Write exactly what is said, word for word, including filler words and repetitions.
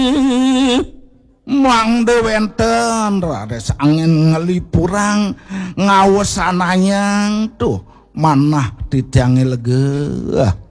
Mang dewenten rares angin ngelipurang ngawesananyang tuh manah didangi lega